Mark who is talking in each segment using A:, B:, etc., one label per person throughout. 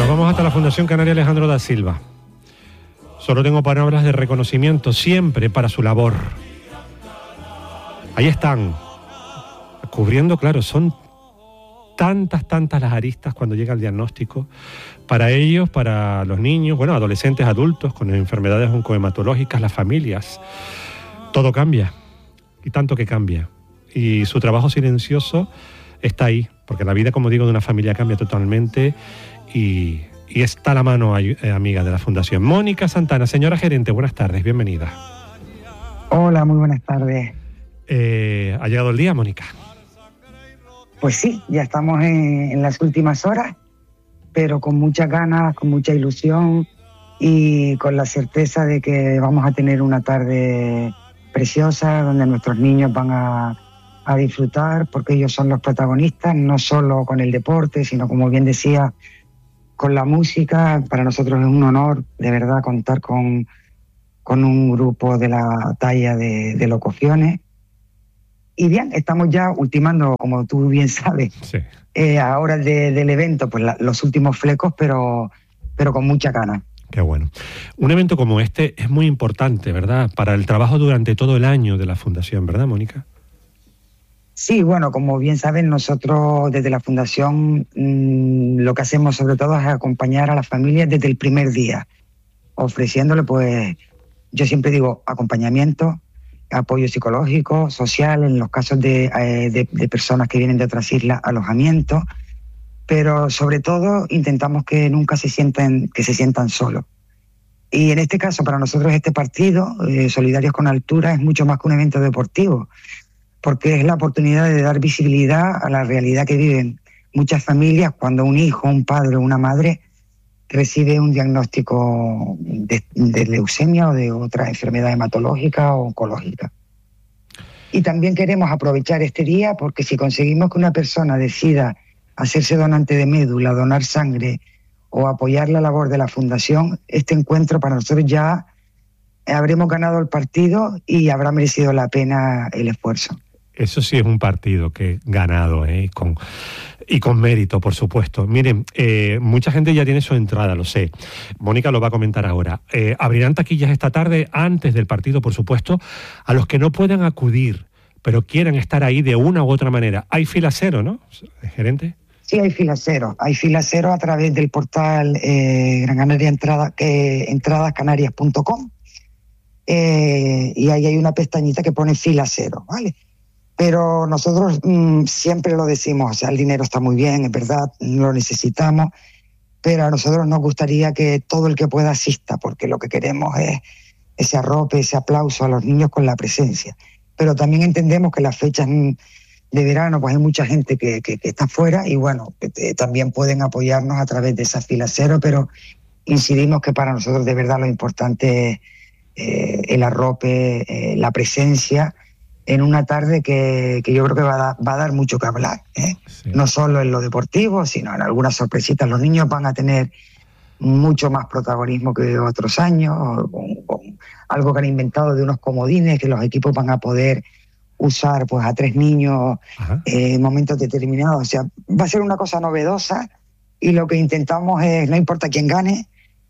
A: Nos vamos hasta la Fundación Canaria Alejandro da Silva. Solo tengo palabras de reconocimiento siempre para su labor. Ahí están, cubriendo, claro, son tantas las aristas cuando llega el diagnóstico. Para ellos, para los niños, bueno, adolescentes, adultos con enfermedades oncohematológicas, las familias, todo cambia, y tanto que cambia. Y su trabajo silencioso está ahí, porque la vida, como digo, de una familia cambia totalmente, y está la mano amiga de la Fundación. Mónica Santana, señora gerente, buenas tardes, bienvenida.
B: Hola, muy buenas tardes.
A: ¿Ha llegado el día, Mónica?
B: Pues sí, ya estamos en las últimas horas, pero con muchas ganas, con mucha ilusión y con la certeza de que vamos a tener una tarde preciosa donde nuestros niños van a disfrutar, porque ellos son los protagonistas, no solo con el deporte, sino, como bien decía, con la música. Para nosotros es un honor, de verdad, contar con un grupo de la talla de Locociones. Y bien, estamos ya ultimando, como tú bien sabes,
A: sí.
B: Ahora del evento, pues los últimos flecos, pero con mucha gana.
A: Qué bueno. Un evento como este es muy importante, ¿verdad? Para el trabajo durante todo el año de la Fundación, ¿verdad, Mónica?
B: Sí, bueno, como bien saben, nosotros desde la Fundación lo que hacemos sobre todo es acompañar a las familias desde el primer día, ofreciéndole, pues, yo siempre digo, acompañamiento, apoyo psicológico, social, en los casos de personas que vienen de otras islas, alojamiento, pero sobre todo intentamos que nunca se sientan solos. Y en este caso, para nosotros este partido, Solidarios con Altura, es mucho más que un evento deportivo, porque es la oportunidad de dar visibilidad a la realidad que viven muchas familias cuando un hijo, un padre o una madre recibe un diagnóstico de leucemia o de otra enfermedad hematológica o oncológica. Y también queremos aprovechar este día porque si conseguimos que una persona decida hacerse donante de médula, donar sangre o apoyar la labor de la Fundación, este encuentro para nosotros ya habremos ganado el partido y habrá merecido la pena el esfuerzo.
A: Eso sí es un partido que ganado, y con mérito, por supuesto. Miren, mucha gente ya tiene su entrada, lo sé. Mónica lo va a comentar ahora. Abrirán taquillas esta tarde, antes del partido, por supuesto. A los que no puedan acudir, pero quieran estar ahí de una u otra manera. Hay fila cero, ¿no, gerente?
B: Sí, hay fila cero. Hay fila cero a través del portal Gran Canaria entradascanarias.com. Y ahí hay una pestañita que pone fila cero, ¿vale? Pero nosotros siempre lo decimos, o sea, el dinero está muy bien, es verdad, lo necesitamos, pero a nosotros nos gustaría que todo el que pueda asista, porque lo que queremos es ese arrope, ese aplauso a los niños con la presencia. Pero también entendemos que las fechas de verano, pues hay mucha gente que está fuera y bueno, también pueden apoyarnos a través de esa fila cero, pero incidimos que para nosotros de verdad lo importante es el arrope, la presencia, en una tarde que yo creo que va a dar mucho que hablar, ¿eh? Sí. No solo en lo deportivo, sino en algunas sorpresitas. Los niños van a tener mucho más protagonismo que otros años, con algo que han inventado de unos comodines que los equipos van a poder usar pues a 3 niños en momentos determinados. O sea, va a ser una cosa novedosa y lo que intentamos es, no importa quién gane,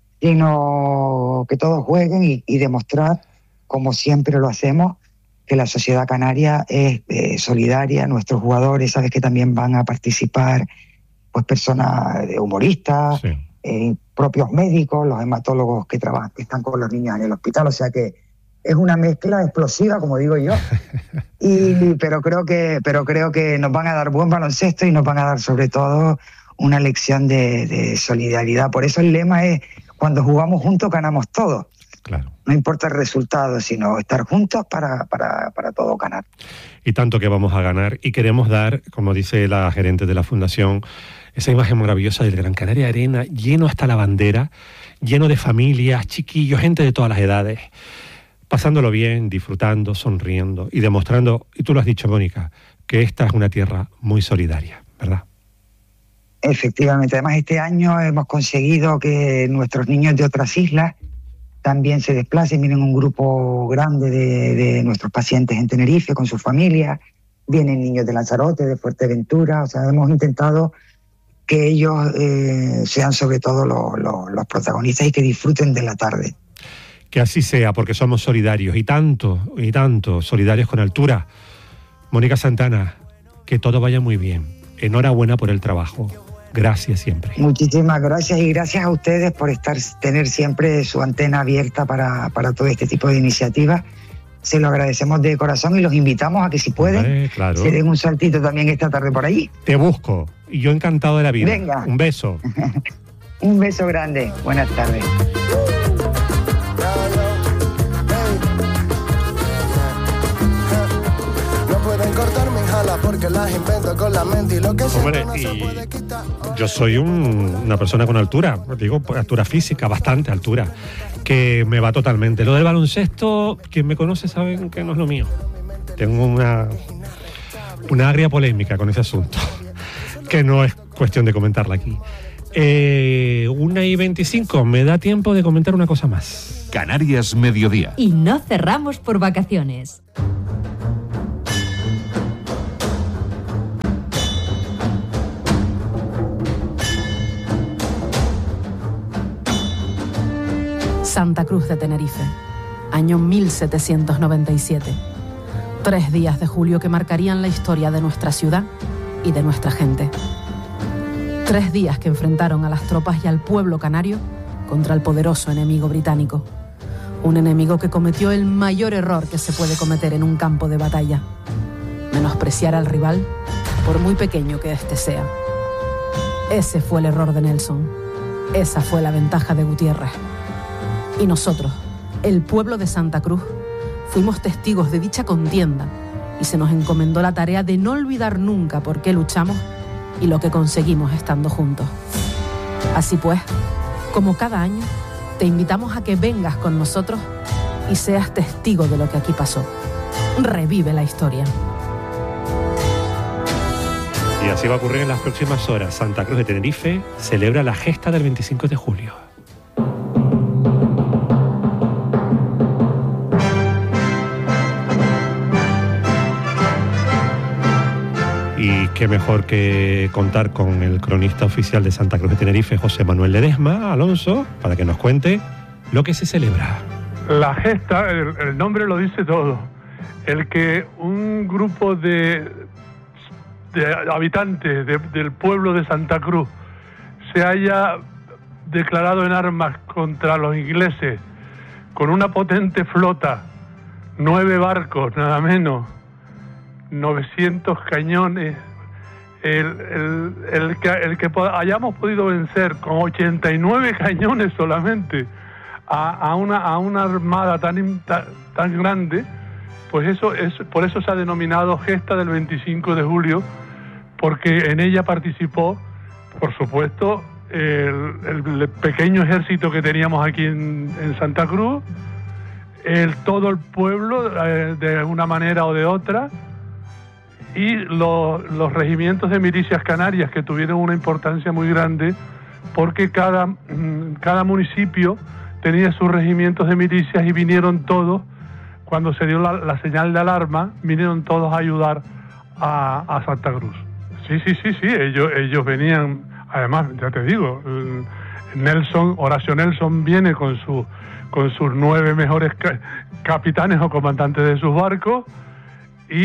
B: sino que todos jueguen y demostrar, como siempre lo hacemos, que la sociedad canaria es solidaria. Nuestros jugadores, sabes que también van a participar pues personas humoristas, sí, propios médicos, los hematólogos que están con los niños en el hospital, o sea que es una mezcla explosiva, como digo yo, pero creo que nos van a dar buen baloncesto y nos van a dar sobre todo una lección de solidaridad. Por eso el lema es, cuando jugamos juntos ganamos todos.
A: Claro.
B: No importa el resultado, sino estar juntos para todo ganar.
A: Y tanto que vamos a ganar. Y queremos dar, como dice la gerente de la Fundación, esa imagen maravillosa del Gran Canaria Arena, lleno hasta la bandera, lleno de familias, chiquillos, gente de todas las edades, pasándolo bien, disfrutando, sonriendo y demostrando, y tú lo has dicho, Mónica, que esta es una tierra muy solidaria, ¿verdad?
B: Efectivamente. Además, este año hemos conseguido que nuestros niños de otras islas también se desplacen. Vienen un grupo grande de nuestros pacientes en Tenerife con sus familias, vienen niños de Lanzarote, de Fuerteventura. O sea, hemos intentado que ellos sean sobre todo los protagonistas y que disfruten de la tarde.
A: Que así sea, porque somos solidarios, y tanto, solidarios con altura. Mónica Santana, que todo vaya muy bien. Enhorabuena por el trabajo. Gracias siempre.
B: Muchísimas gracias, y gracias a ustedes por tener siempre su antena abierta para todo este tipo de iniciativas. Se lo agradecemos de corazón y los invitamos a que, si pueden,
A: claro,
B: se den un saltito también esta tarde por allí.
A: Te busco, y yo encantado de la vida.
B: Venga.
A: Un beso.
B: Un beso grande. Buenas tardes.
C: Porque las invento con la mente y lo que
A: hombre, y yo soy una persona con altura, digo, altura física, bastante altura, que me va totalmente. Lo del baloncesto, quien me conoce saben que no es lo mío. Tengo una agria polémica con ese asunto, que no es cuestión de comentarla aquí. 1:25, me da tiempo de comentar una cosa más.
D: Canarias Mediodía.
E: Y no cerramos por vacaciones.
F: Santa Cruz de Tenerife, año 1797. 3 días de julio que marcarían la historia de nuestra ciudad y de nuestra gente. 3 días que enfrentaron a las tropas y al pueblo canario contra el poderoso enemigo británico. Un enemigo que cometió el mayor error que se puede cometer en un campo de batalla: menospreciar al rival, por muy pequeño que éste sea. Ese fue el error de Nelson. Esa fue la ventaja de Gutiérrez. Y nosotros, el pueblo de Santa Cruz, fuimos testigos de dicha contienda y se nos encomendó la tarea de no olvidar nunca por qué luchamos y lo que conseguimos estando juntos. Así pues, como cada año, te invitamos a que vengas con nosotros y seas testigo de lo que aquí pasó. Revive la historia.
A: Y así va a ocurrir en las próximas horas. Santa Cruz de Tenerife celebra la gesta del 25 de julio. Y qué mejor que contar con el cronista oficial de Santa Cruz de Tenerife, José Manuel Ledesma, Alonso, para que nos cuente lo que se celebra.
G: La gesta, el nombre lo dice todo. El que un grupo de habitantes del pueblo de Santa Cruz se haya declarado en armas contra los ingleses con una potente flota, 9 barcos, nada menos, 900 cañones, el que hayamos podido vencer con 89 cañones solamente a una armada tan grande, pues por eso se ha denominado gesta del 25 de julio, porque en ella participó, por supuesto, el pequeño ejército que teníamos aquí en Santa Cruz, todo el pueblo, de una manera o de otra, y los regimientos de milicias canarias, que tuvieron una importancia muy grande, porque cada municipio tenía sus regimientos de milicias y vinieron todos, cuando se dio la señal de alarma, vinieron todos a ayudar a Santa Cruz. Sí, ellos venían, además, ya te digo, Horacio Nelson viene con sus 9 mejores capitanes o comandantes de sus barcos, y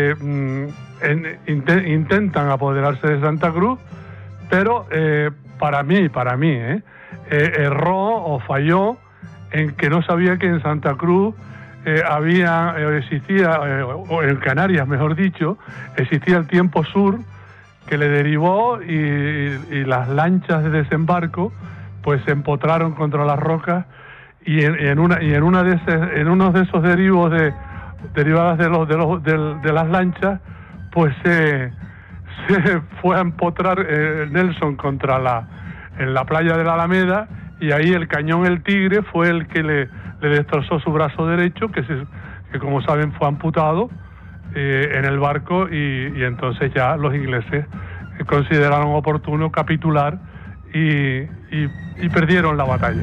G: intentan apoderarse de Santa Cruz, pero para mí, erró o falló en que no sabía que en Santa Cruz existía, o en Canarias mejor dicho, existía el tiempo sur, que le derivó, y las lanchas de desembarco pues se empotraron contra las rocas, y en uno de esos derivos derivadas de las lanchas, pues se fue a empotrar Nelson en la playa de la Alameda, y ahí el cañón El Tigre fue el que le destrozó su brazo derecho, que como saben fue amputado en el barco, y entonces ya los ingleses consideraron oportuno capitular y perdieron la batalla.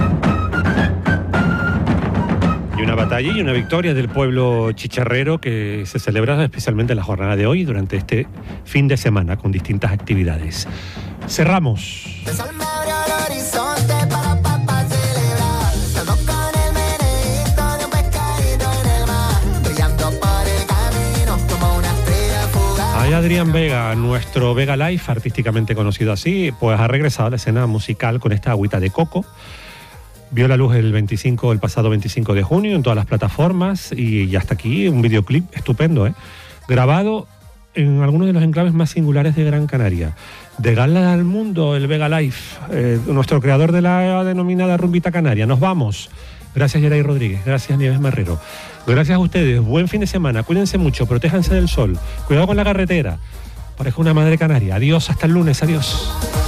A: Y una batalla y una victoria del pueblo chicharrero que se celebra especialmente en la jornada de hoy, durante este fin de semana, con distintas actividades. Cerramos.
C: El sol me abrió el horizonte para celebrar. Estamos con el meneíto de un pescadito en el mar, brillando por el camino como una estrella fugaz.
A: Ahí Adrián Vega, nuestro Vega Life, artísticamente conocido así, pues ha regresado a la escena musical con esta agüita de coco. Vio la luz el pasado 25 de junio en todas las plataformas y hasta aquí un videoclip estupendo, grabado en algunos de los enclaves más singulares de Gran Canaria. De gala al mundo, el Vega Life, nuestro creador de la denominada rumbita canaria. Nos vamos. Gracias, Geray Rodríguez. Gracias, Nieves Marrero. Gracias a ustedes. Buen fin de semana. Cuídense mucho. Protéjanse del sol. Cuidado con la carretera. Parezco una madre canaria. Adiós. Hasta el lunes. Adiós.